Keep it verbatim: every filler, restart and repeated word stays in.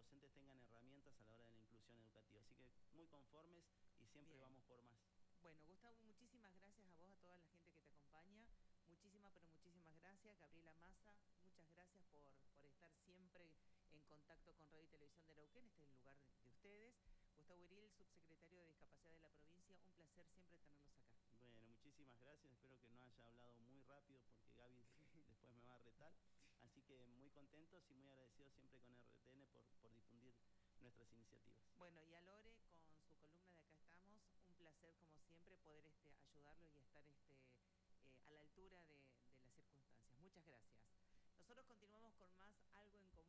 docentes tengan herramientas a la hora de la inclusión educativa. Así que muy conformes y siempre Bien. vamos por más. Bueno, Gustavo, muchísimas gracias a vos, a toda la gente que te acompaña. Muchísimas, pero muchísimas gracias. Gabriela Massa, muchas gracias por, por estar siempre en contacto con Radio y Televisión de Neuquén. Este es el lugar de, de ustedes. Gustavo Iril, subsecretario de Discapacidad de la provincia. Un placer siempre tenerlos acá. Bueno, muchísimas gracias. Espero que no haya hablado muy rápido porque Gaby después me va a retar. Así que muy contentos y muy agradecidos siempre con R T N por, por difundir nuestras iniciativas. Bueno, y a Lore, con su columna de Acá Estamos, un placer como siempre poder este, ayudarlo y estar este, eh, a la altura de, de las circunstancias. Muchas gracias. Nosotros continuamos con más Algo en Común.